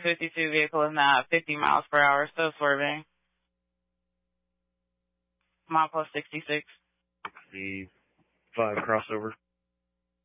252 vehicle is now at 50 miles per hour, still swerving. Milepost 66. The 5 crossover.